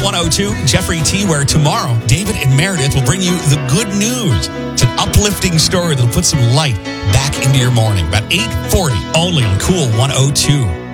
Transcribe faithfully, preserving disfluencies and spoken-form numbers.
one oh two, Jeffrey T., where tomorrow, David and Meredith will bring you the good news. It's an uplifting story that'll put some light back into your morning. About eight forty, only on Cool one oh two.